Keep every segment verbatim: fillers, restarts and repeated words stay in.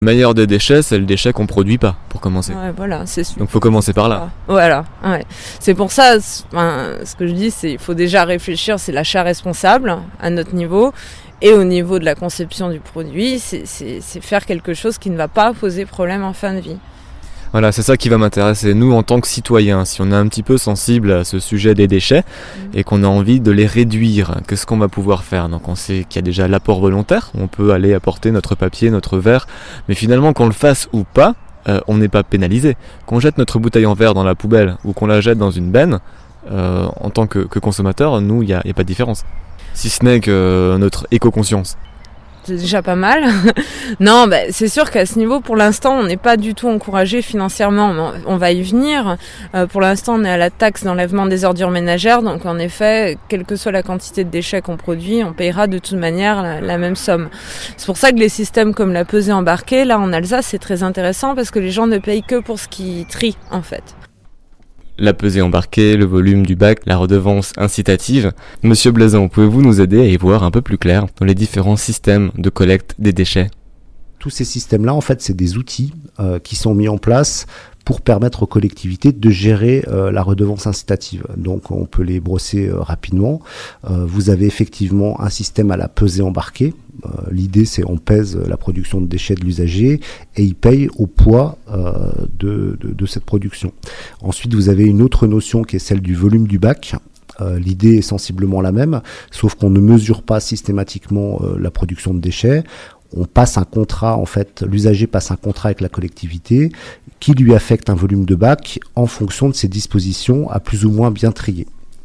Le meilleur des déchets, c'est le déchet qu'on produit pas, pour commencer. Ouais, voilà, c'est sûr. Donc faut commencer par là. Voilà, ouais. C'est pour ça, enfin, ce que je dis, c'est qu'il faut déjà réfléchir, c'est l'achat responsable à notre niveau. Et au niveau de la conception du produit, c'est, c'est, c'est faire quelque chose qui ne va pas poser problème en fin de vie. Voilà, c'est ça qui va m'intéresser, nous en tant que citoyens, si on est un petit peu sensible à ce sujet des déchets mmh. et qu'on a envie de les réduire, qu'est-ce qu'on va pouvoir faire ? Donc on sait qu'il y a déjà l'apport volontaire, on peut aller apporter notre papier, notre verre, mais finalement qu'on le fasse ou pas, euh, on n'est pas pénalisé. Qu'on jette notre bouteille en verre dans la poubelle ou qu'on la jette dans une benne, euh, en tant que, que consommateur, nous, il n'y a, y a pas de différence. Si ce n'est que notre éco-conscience. C'est déjà pas mal. Non, bah, c'est sûr qu'à ce niveau, pour l'instant, on n'est pas du tout encouragé financièrement. On va y venir. Euh, pour l'instant, on est à la taxe d'enlèvement des ordures ménagères. Donc, en effet, quelle que soit la quantité de déchets qu'on produit, on payera de toute manière la, la même somme. C'est pour ça que les systèmes comme la pesée embarquée, là, en Alsace, c'est très intéressant parce que les gens ne payent que pour ce qu'ils trient, en fait. La pesée embarquée, le volume du bac, la redevance incitative. Monsieur Blazon, pouvez-vous nous aider à y voir un peu plus clair dans les différents systèmes de collecte des déchets ? Tous ces systèmes-là, en fait, c'est des outils euh, qui sont mis en place pour permettre aux collectivités de gérer euh, la redevance incitative. Donc on peut les brosser euh, rapidement. Euh, vous avez effectivement un système à la pesée embarquée. Euh, l'idée c'est on pèse la production de déchets de l'usager et il paye au poids euh, de, de, de cette production. Ensuite vous avez une autre notion qui est celle du volume du bac. Euh, l'idée est sensiblement la même, sauf qu'on ne mesure pas systématiquement euh, la production de déchets. On passe un contrat, en fait, l'usager passe un contrat avec la collectivité qui lui affecte un volume de bac en fonction de ses dispositions à plus ou moins bien trier.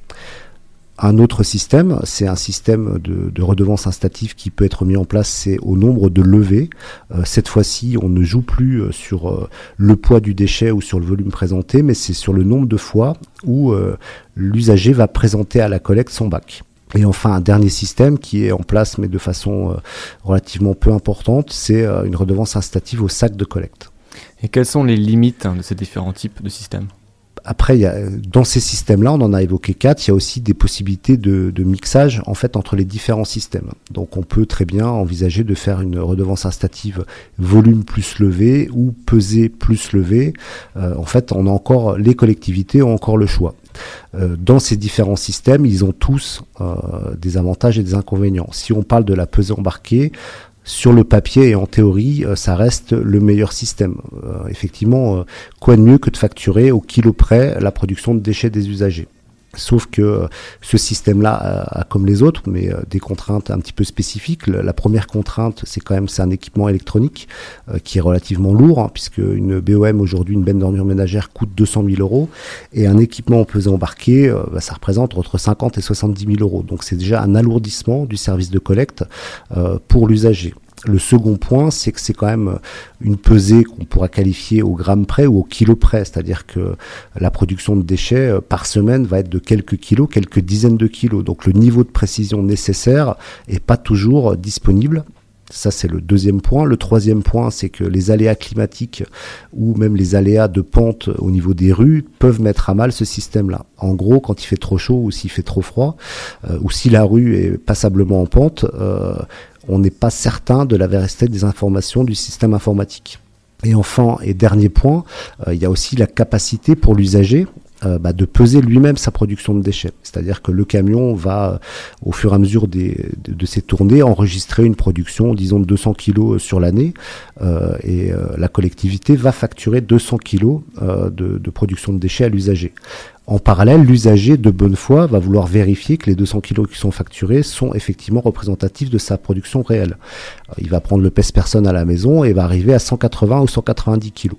Un autre système, c'est un système de, de redevance incitative qui peut être mis en place, c'est au nombre de levées. Euh, cette fois-ci, on ne joue plus sur euh, le poids du déchet ou sur le volume présenté, mais c'est sur le nombre de fois où euh, l'usager va présenter à la collecte son bac. Et enfin, un dernier système qui est en place, mais de façon euh, relativement peu importante, c'est euh, une redevance incitative au sac de collecte. Et quelles sont les limites hein, de ces différents types de systèmes ? Après, il y a, dans ces systèmes-là, on en a évoqué quatre, il y a aussi des possibilités de, de mixage en fait entre les différents systèmes. Donc on peut très bien envisager de faire une redevance incitative volume plus levé ou pesée plus levé. Euh, en fait, on a encore, les collectivités ont encore le choix. Euh, dans ces différents systèmes, ils ont tous euh, des avantages et des inconvénients. Si on parle de la pesée embarquée, sur le papier et en théorie, euh, ça reste le meilleur système. Euh, effectivement, euh, quoi de mieux que de facturer au kilo près la production de déchets des usagers. Sauf que euh, ce système-là a, a, comme les autres, mais euh, des contraintes un petit peu spécifiques. Le, la première contrainte, c'est quand même c'est un équipement électronique euh, qui est relativement lourd, hein, puisque une B O M aujourd'hui, une benne d'ordures ménagères coûte deux cent mille euros, et un équipement pesé embarqué, euh, bah, ça représente entre cinquante et soixante-dix mille euros. Donc c'est déjà un alourdissement du service de collecte euh, pour l'usager. Le second point, c'est que c'est quand même une pesée qu'on pourra qualifier au gramme près ou au kilo près, c'est-à-dire que la production de déchets euh, par semaine va être de quelques kilos, quelques dizaines de kilos. Donc le niveau de précision nécessaire est pas toujours euh, disponible. Ça, c'est le deuxième point. Le troisième point, c'est que les aléas climatiques ou même les aléas de pente au niveau des rues peuvent mettre à mal ce système-là. En gros, quand il fait trop chaud ou s'il fait trop froid, euh, ou si la rue est passablement en pente, euh, on n'est pas certain de la véracité des informations du système informatique. Et enfin, et dernier point, euh, il y a aussi la capacité pour l'usager Euh, bah, de peser lui-même sa production de déchets. C'est-à-dire que le camion va, euh, au fur et à mesure des, de, de ses tournées, enregistrer une production, disons, de deux cents kilos sur l'année, euh, et euh, la collectivité va facturer deux cents kilos euh, de, de production de déchets à l'usager. En parallèle, l'usager de bonne foi va vouloir vérifier que les deux cents kilos qui sont facturés sont effectivement représentatifs de sa production réelle. Il va prendre le pèse-personne à la maison et va arriver à cent quatre-vingts ou cent quatre-vingt-dix kilos.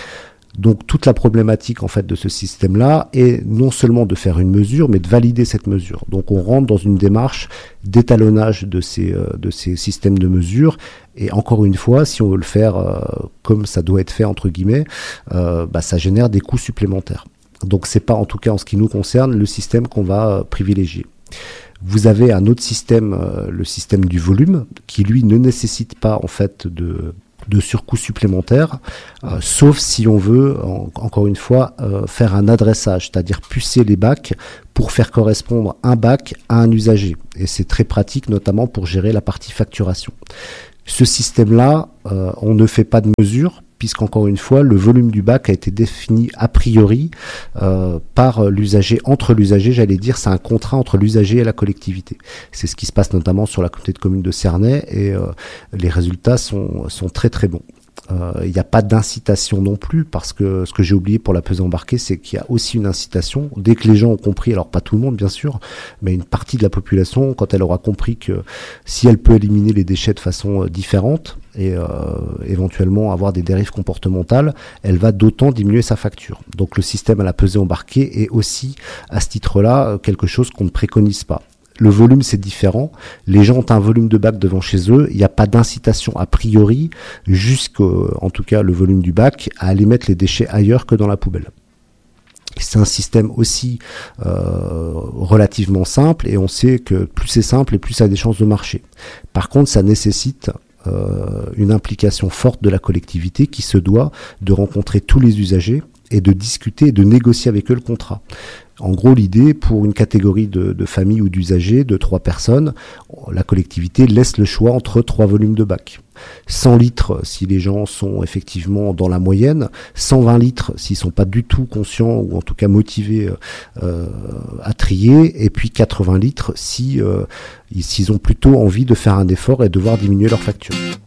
Donc toute la problématique en fait de ce système-là est non seulement de faire une mesure, mais de valider cette mesure. Donc on rentre dans une démarche d'étalonnage de ces euh, de ces systèmes de mesure. Et encore une fois, si on veut le faire euh, comme ça doit être fait entre guillemets, euh, bah, ça génère des coûts supplémentaires. Donc c'est pas en tout cas en ce qui nous concerne le système qu'on va euh, privilégier. Vous avez un autre système, euh, le système du volume, qui lui ne nécessite pas en fait de de surcoûts supplémentaires, euh, sauf si on veut, en, encore une fois, euh, faire un adressage, c'est-à-dire pucer les bacs pour faire correspondre un bac à un usager. Et c'est très pratique, notamment pour gérer la partie facturation. Ce système-là, euh, on ne fait pas de mesure, puisqu'encore une fois, le volume du bac a été défini a priori euh, par l'usager, entre l'usager, j'allais dire, c'est un contrat entre l'usager et la collectivité. C'est ce qui se passe notamment sur la communauté de communes de Cernay, et euh, les résultats sont, sont très très bons. Il euh, n'y a pas d'incitation non plus, parce que ce que j'ai oublié pour la pesée embarquée, c'est qu'il y a aussi une incitation. Dès que les gens ont compris, alors pas tout le monde bien sûr, mais une partie de la population, quand elle aura compris que si elle peut éliminer les déchets de façon différente et euh, éventuellement avoir des dérives comportementales, elle va d'autant diminuer sa facture. Donc le système à la pesée embarquée est aussi à ce titre-là quelque chose qu'on ne préconise pas. Le volume, c'est différent. Les gens ont un volume de bac devant chez eux. Il n'y a pas d'incitation a priori, jusqu'au, en tout cas, le volume du bac, à aller mettre les déchets ailleurs que dans la poubelle. C'est un système aussi euh, relativement simple, et on sait que plus c'est simple et plus ça a des chances de marcher. Par contre, ça nécessite euh, une implication forte de la collectivité qui se doit de rencontrer tous les usagers et de discuter et de négocier avec eux le contrat. En gros, l'idée, pour une catégorie de, de familles ou d'usagers, de trois personnes, la collectivité laisse le choix entre trois volumes de bac. cent litres si les gens sont effectivement dans la moyenne, cent vingt litres s'ils sont pas du tout conscients ou en tout cas motivés euh, à trier, et puis quatre-vingts litres si, euh, s'ils ont plutôt envie de faire un effort et devoir diminuer leur facture.